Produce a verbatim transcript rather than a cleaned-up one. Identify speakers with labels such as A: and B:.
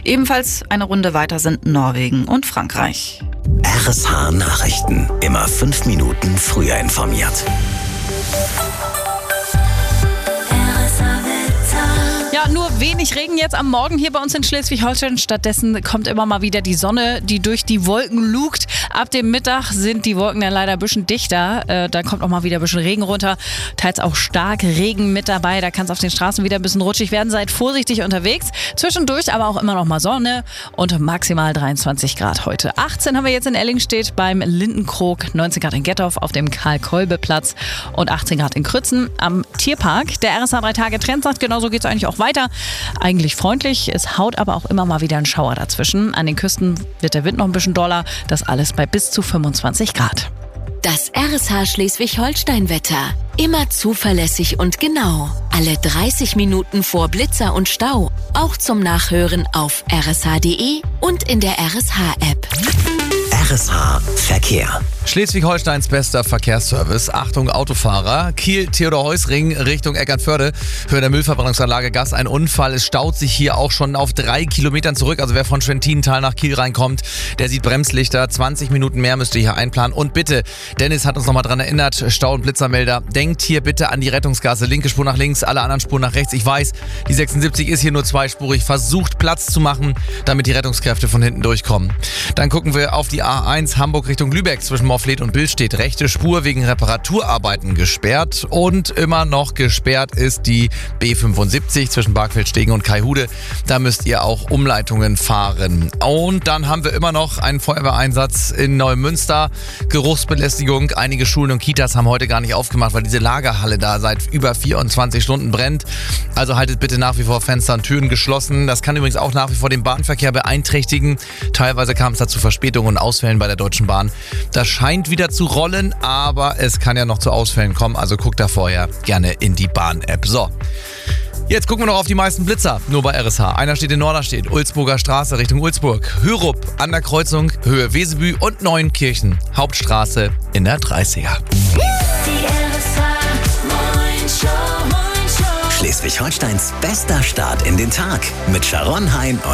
A: Ebenfalls eine Runde weiter sind Norwegen und Frankreich.
B: R S H Nachrichten. Immer fünf Minuten früher informiert.
C: Ja, nur wenig Regen jetzt am Morgen hier bei uns in Schleswig-Holstein. Stattdessen kommt immer mal wieder die Sonne, die durch die Wolken lugt. Ab dem Mittag sind die Wolken dann leider ein bisschen dichter. Äh, da kommt auch mal wieder ein bisschen Regen runter. Teils auch stark Regen mit dabei. Da kann es auf den Straßen wieder ein bisschen rutschig werden. Seid vorsichtig unterwegs. Zwischendurch aber auch immer noch mal Sonne und maximal dreiundzwanzig Grad heute. achtzehn haben wir jetzt in Ellingstedt beim Lindenkrog, neunzehn Grad in Gettorf auf dem Karl-Kolbe-Platz und achtzehn Grad in Krützen am Tierpark. Der R S H drei Tage Trend sagt, genauso geht es eigentlich auch weiter. Eigentlich freundlich, es haut aber auch immer mal wieder ein Schauer dazwischen. An den Küsten wird der Wind noch ein bisschen doller, das alles bei bis zu fünfundzwanzig Grad.
D: Das R S H Schleswig-Holstein-Wetter. Immer zuverlässig und genau. Alle dreißig Minuten vor Blitzer und Stau. Auch zum Nachhören auf r s h punkt d e und in der R S H-App.
B: R S H Verkehr.
E: Schleswig-Holsteins bester Verkehrsservice. Achtung Autofahrer. Kiel-Theodor-Heuss-Ring Richtung Eckernförde. Höhe der Müllverbrennungsanlage Gas. Ein Unfall. Es staut sich hier auch schon auf drei Kilometern zurück. Also wer von Schwentinental nach Kiel reinkommt, der sieht Bremslichter. zwanzig Minuten mehr müsst ihr hier einplanen. Und bitte, Dennis hat uns nochmal dran erinnert, Stau- und Blitzermelder. Denkt hier bitte an die Rettungsgasse. Linke Spur nach links, alle anderen Spuren nach rechts. Ich weiß, die sechsundsiebzig ist hier nur zweispurig. Versucht Platz zu machen, damit die Rettungskräfte von hinten durchkommen. Dann gucken wir auf die A eins Hamburg Richtung Lübeck zwischen Morfleet und Billstedt. Rechte Spur wegen Reparaturarbeiten gesperrt und immer noch gesperrt ist die B fünfundsiebzig zwischen Barkfeldstegen und Kaihude. Da müsst ihr auch Umleitungen fahren. Und dann haben wir immer noch einen Feuerwehreinsatz in Neumünster. Geruchsbelästigung. Einige Schulen und Kitas haben heute gar nicht aufgemacht, weil diese Lagerhalle da seit über vierundzwanzig Stunden brennt. Also haltet bitte nach wie vor Fenster und Türen geschlossen. Das kann übrigens auch nach wie vor den Bahnverkehr beeinträchtigen. Teilweise kam es da zu Verspätungen und Ausfällen bei der Deutschen Bahn. Das scheint wieder zu rollen, aber es kann ja noch zu Ausfällen kommen. Also guckt da vorher gerne in die Bahn-App. So, jetzt gucken wir noch auf die meisten Blitzer, nur bei R S H. Einer steht in Norderstedt, Ulzburger Straße Richtung Ulzburg. Hürup an der Kreuzung, Höhe Wesebü und Neuenkirchen, Hauptstraße in der dreißiger.
B: Schleswig-Holsteins bester Start in den Tag mit Sharon Hein und